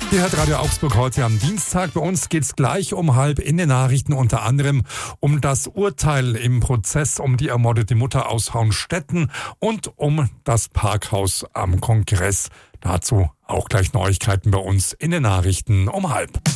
Ihr hört Radio Augsburg heute am Dienstag. Bei uns geht's gleich um 12:30 in den Nachrichten, unter anderem um das Urteil im Prozess um die ermordete Mutter aus Hauenstetten und um das Parkhaus am Kongress. Dazu auch gleich Neuigkeiten bei uns in den Nachrichten um 12:30.